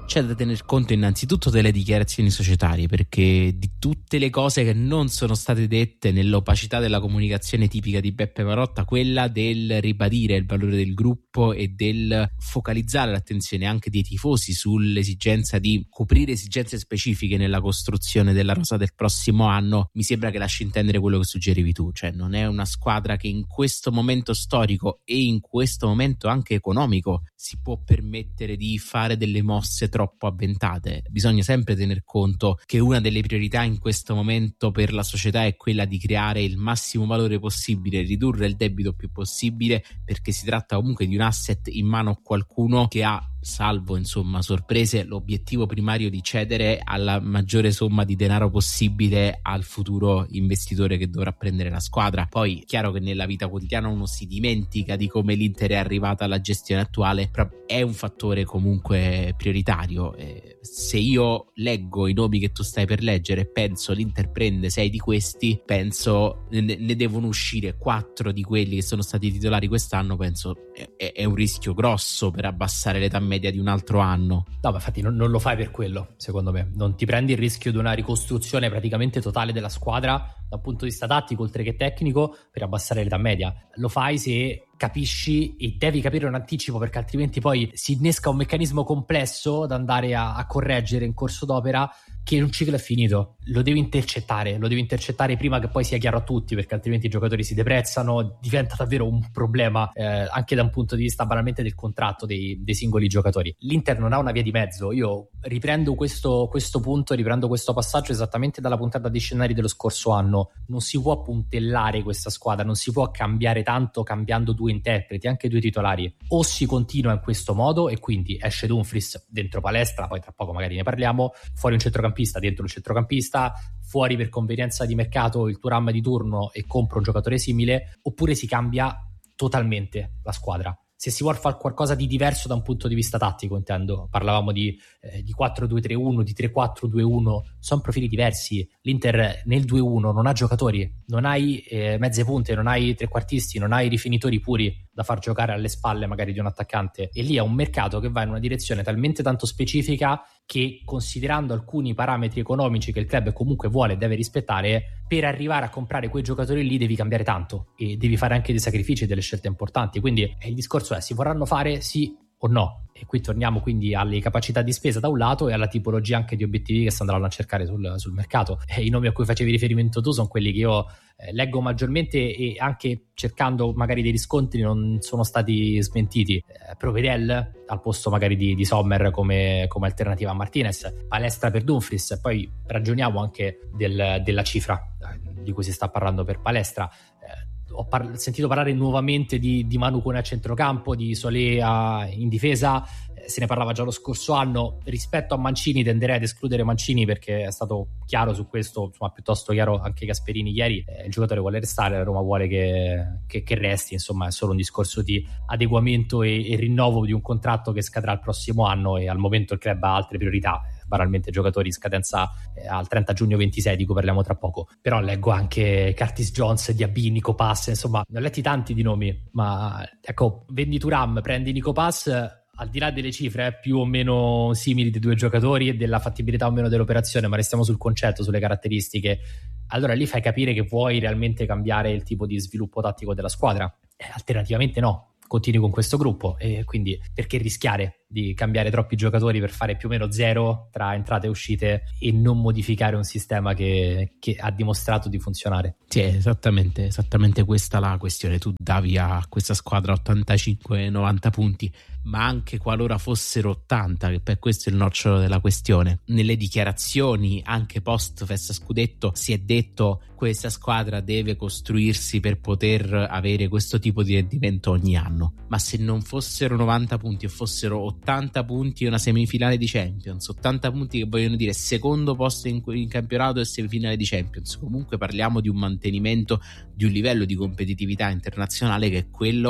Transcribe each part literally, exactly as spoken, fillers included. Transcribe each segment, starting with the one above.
c'è da tener conto innanzitutto delle dichiarazioni societarie, perché di tutte le cose che non sono state dette nell'opacità della comunicazione tipica di Beppe Marotta, quella del ribadire il valore del gruppo e del focalizzare l'attenzione anche dei tifosi sull'esigenza di coprire esigenze specifiche nella costruzione della rosa del prossimo anno, mi sembra che lasci intendere quello che suggerivi tu, cioè non è una squadra che in questo momento storico e in questo momento anche economico si può permettere di fare delle mosse troppo avventate. Bisogna sempre tener conto che una delle priorità in questo momento per la società è quella di creare il massimo valore possibile, ridurre il debito più possibile, perché si tratta comunque di un asset in mano a qualcuno che ha, salvo insomma sorprese, l'obiettivo primario di cedere alla maggiore somma di denaro possibile al futuro investitore che dovrà prendere la squadra. Poi chiaro che nella vita quotidiana uno si dimentica di come l'Inter è arrivata alla gestione attuale, però è un fattore comunque prioritario. Eh, se io leggo i nomi che tu stai per leggere e penso l'Inter prende sei di questi, penso ne, ne devono uscire quattro di quelli che sono stati titolari quest'anno, penso è, è un rischio grosso per abbassare l'età media di un altro anno. No, ma infatti non, non lo fai per quello, secondo me. Non ti prendi il rischio di una ricostruzione praticamente totale della squadra dal punto di vista tattico oltre che tecnico per abbassare l'età media. Lo fai se capisci, e devi capire in anticipo, perché altrimenti poi si innesca un meccanismo complesso da andare a, a correggere in corso d'opera, che un ciclo è finito, lo devi intercettare, lo devi intercettare prima che poi sia chiaro a tutti, perché altrimenti i giocatori si deprezzano, diventa davvero un problema eh, anche da un punto di vista banalmente del contratto dei, dei singoli giocatori. L'Inter non ha una via di mezzo. Io riprendo questo, questo punto, riprendo questo passaggio esattamente dalla puntata di scenari dello scorso anno. Non si può puntellare questa squadra, non si può cambiare tanto cambiando due interpreti, anche due titolari. O si continua in questo modo e quindi esce Dumfries dentro palestra, poi tra poco magari ne parliamo, fuori un centrocampista, dentro un centrocampista, fuori per convenienza di mercato il Thuram di turno e compra un giocatore simile, oppure si cambia totalmente la squadra. Se si vuol fare qualcosa di diverso da un punto di vista tattico, intendo, parlavamo di, eh, di quattro due tre uno, di tre quattro due uno, sono profili diversi. L'Inter nel due uno non ha giocatori, non hai eh, mezze punte, non hai trequartisti, non hai rifinitori puri da far giocare alle spalle magari di un attaccante, e lì è un mercato che va in una direzione talmente tanto specifica che, considerando alcuni parametri economici che il club comunque vuole e deve rispettare, per arrivare a comprare quei giocatori lì devi cambiare tanto e devi fare anche dei sacrifici e delle scelte importanti. Quindi eh, il discorso è: si vorranno fare sì o no? E qui torniamo quindi alle capacità di spesa da un lato e alla tipologia anche di obiettivi che si andranno a cercare sul, sul mercato. E i nomi a cui facevi riferimento tu sono quelli che io eh, leggo maggiormente, e anche cercando magari dei riscontri non sono stati smentiti. eh, Provedel al posto magari di, di Sommer come, come alternativa a Martinez, palestra per Dumfries. Poi ragioniamo anche del, della cifra di cui si sta parlando per palestra. eh, Ho par- sentito parlare nuovamente di, di Manu Kone a centrocampo, di Solé a, in difesa. Eh, se ne parlava già lo scorso anno. Rispetto a Mancini tenderei ad escludere Mancini, perché è stato chiaro su questo, insomma piuttosto chiaro anche Gasperini ieri. Eh, il giocatore vuole restare, la Roma vuole che, che, che resti, insomma è solo un discorso di adeguamento e, e rinnovo di un contratto che scadrà il prossimo anno, e al momento il club ha altre priorità. Banalmente giocatori in scadenza eh, al trenta giugno ventisei, di cui parliamo tra poco. Però leggo anche Curtis Jones, Diaby, Nico Pass, insomma ne ho letti tanti di nomi, ma ecco, vendi Thuram, prendi Nico Pass, al di là delle cifre eh, più o meno simili dei due giocatori e della fattibilità o meno dell'operazione, ma restiamo sul concetto, sulle caratteristiche, allora lì fai capire che vuoi realmente cambiare il tipo di sviluppo tattico della squadra. Eh, alternativamente no, continui con questo gruppo, e quindi perché rischiare di cambiare troppi giocatori per fare più o meno zero tra entrate e uscite e non modificare un sistema che, che ha dimostrato di funzionare? Sì, esattamente, esattamente questa la questione. Tu davi a questa squadra ottantacinque novanta punti, ma anche qualora fossero ottanta, che per questo è il nocciolo della questione, nelle dichiarazioni anche post festa scudetto si è detto: questa squadra deve costruirsi per poter avere questo tipo di rendimento ogni anno. Ma se non fossero novanta punti e fossero ottanta punti e una semifinale di Champions, ottanta punti che vogliono dire secondo posto in, in campionato e semifinale di Champions, comunque parliamo di un mantenimento di un livello di competitività internazionale che è quello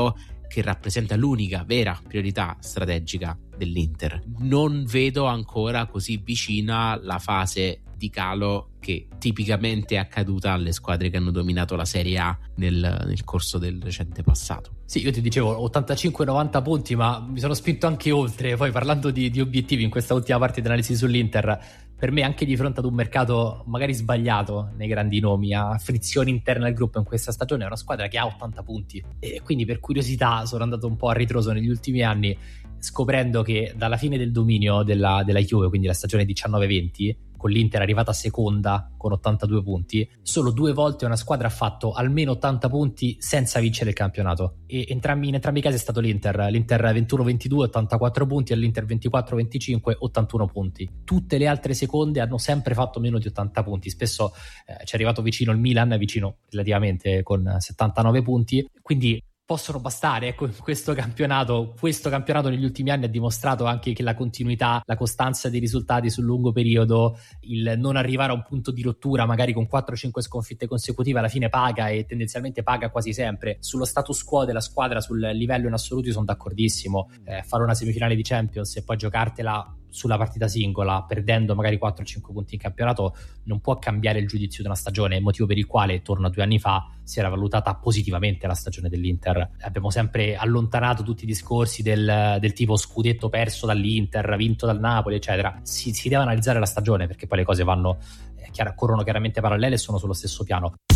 che rappresenta l'unica vera priorità strategica dell'Inter. Non vedo ancora così vicina la fase di calo che tipicamente è accaduta alle squadre che hanno dominato la Serie A nel, nel corso del recente passato. Sì, io ti dicevo ottantacinque novanta punti, ma mi sono spinto anche oltre. Poi parlando di, di obiettivi in questa ultima parte di analisi sull'Inter, per me anche di fronte ad un mercato magari sbagliato nei grandi nomi, a frizioni interne al gruppo in questa stagione, è una squadra che ha ottanta punti, e quindi per curiosità sono andato un po' a ritroso negli ultimi anni, scoprendo che dalla fine del dominio della, della Juve, quindi la stagione diciannove venti, con l'Inter arrivata seconda con ottantadue punti, solo due volte una squadra ha fatto almeno ottanta punti senza vincere il campionato, e entrambi, in entrambi i casi è stato l'Inter l'Inter ventuno ventidue ottantaquattro punti e l'Inter ventiquattro venticinque ottantuno punti. Tutte le altre seconde hanno sempre fatto meno di ottanta punti, spesso eh, ci è arrivato vicino il Milan, vicino relativamente con settantanove punti, quindi possono bastare. Ecco, questo campionato questo campionato negli ultimi anni ha dimostrato anche che la continuità, la costanza dei risultati sul lungo periodo, il non arrivare a un punto di rottura magari con quattro cinque sconfitte consecutive, alla fine paga, e tendenzialmente paga quasi sempre. Sullo status quo della squadra, sul livello in assoluto, sono d'accordissimo. Eh, fare una semifinale di Champions e poi giocartela sulla partita singola, perdendo magari quattro cinque punti in campionato, non può cambiare il giudizio di una stagione, motivo per il quale torno a due anni fa si era valutata positivamente la stagione dell'Inter. Abbiamo sempre allontanato tutti i discorsi del, del tipo scudetto perso dall'Inter, vinto dal Napoli, eccetera. Si, si deve analizzare la stagione, perché poi le cose vanno eh, chiaro, corrono chiaramente parallele e sono sullo stesso piano.